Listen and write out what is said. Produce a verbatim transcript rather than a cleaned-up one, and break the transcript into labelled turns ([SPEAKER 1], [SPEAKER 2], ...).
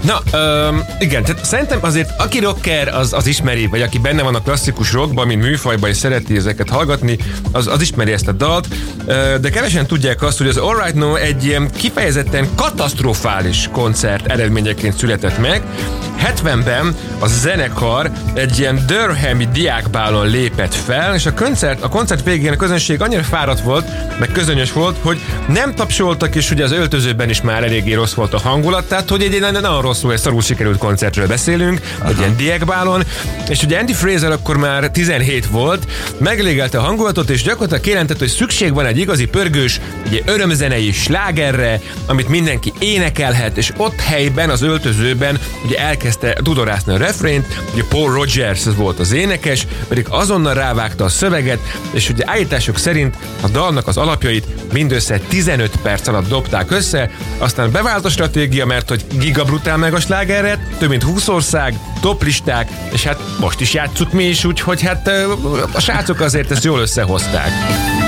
[SPEAKER 1] Na, öm, igen, tehát szerintem azért aki rocker, az, az ismeri, vagy aki benne van a klasszikus rockban, mint műfajban, és szereti ezeket hallgatni, az, az ismeri ezt a dalt, de kevesen tudják azt, hogy az All Right Now egy ilyen kifejezetten katasztrofális koncert eredményeként született meg. hetvenben a zenekar egy ilyen Durhami diákbálon lépett fel, és a koncert, a koncert végén a közönség annyira fáradt volt, meg közönyös volt, hogy nem tapsoltak, és ugye az öltözőben is már eléggé rossz volt a hangulat, tehát hogy egy nagyon rosszul, egy szarul sikerült koncertről beszélünk, aha, egy ilyen diákbálon, és ugye Andy Fraser akkor már tizenhét volt, meglégelte a hangulatot, és gyakorlatilag kijelentett, hogy szükség van egy igazi pörgős, egy örömzenei slágerre, amit mindenki énekelhet, és ott helyben, az öltözőben ugye elkezdte dudorászni a refrént, ugye Paul Rogers volt az énekes, pedig azonnal rávágta a szöveget, és ugye állítások szerint a dalnak az alapjait mindössze tizenöt perc alatt dobták össze, aztán bevált a stratégia, mert hogy gigabrutál meg a slágeret, több mint húsz ország, toplisták, és hát most is játsszuk mi is, úgyhogy hát a srácok azért ezt jól összehozták.